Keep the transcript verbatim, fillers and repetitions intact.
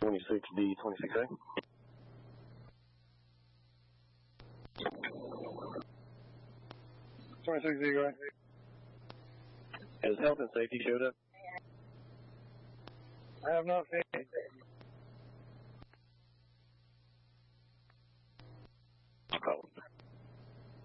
twenty-six D, twenty-six A. twenty-six D, right? Has health and safety showed up? I have not seen it.